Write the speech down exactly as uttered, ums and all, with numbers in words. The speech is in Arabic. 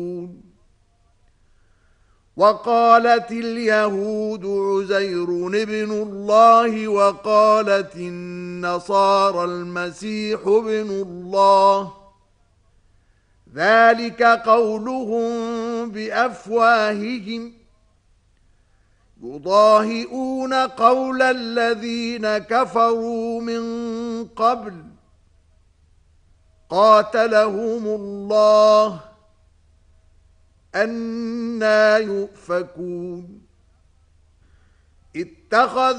وقالت اليهود عزير ابن الله وقالت النصارى المسيح ابن الله ذلك قولهم بأفواههم يضاهئون قول الذين كفروا من قبل قاتلهم الله أنى يؤفكون اتخذ